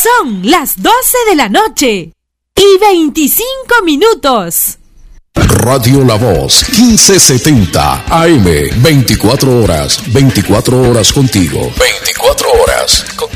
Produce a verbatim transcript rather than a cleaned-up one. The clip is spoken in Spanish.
Son las doce de la noche y veinticinco minutos. Radio La Voz, quince setenta A M, veinticuatro horas, veinticuatro horas contigo. veinticuatro horas contigo.